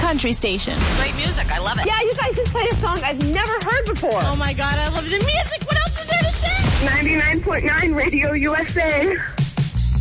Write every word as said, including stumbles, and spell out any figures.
country station. Great music. I love it. Yeah, you guys just played a song I've never heard before. Oh, my God. I love the music. What else is there to say? ninety-nine point nine Radio U S A.